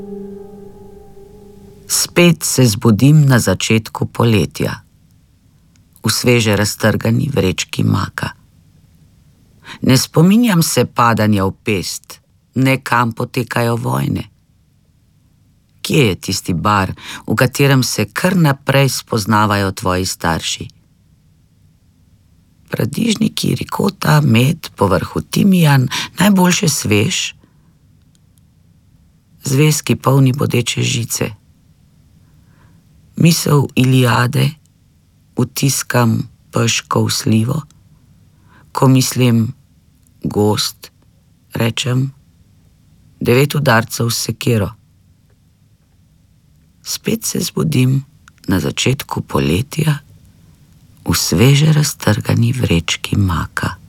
Spet se zbudim na začetku poletja, v sveže raztrgani vrečki maka. Ne spominjam se padanja v pest, ne kam potekajo vojne. Kje je tisti bar, v katerem se kar naprej spoznavajo tvoji starši? Paradižniki, rikota, med, povrhu timijan, najboljše svež. Zvezki polni bodeče žice. Misel Iliade utiskam peško v slivo. Ko mislim gozd, rečem 9 udarcev s sekiro. Spet se zbudim na začetku poletja v sveže raztrgani vrečki maka.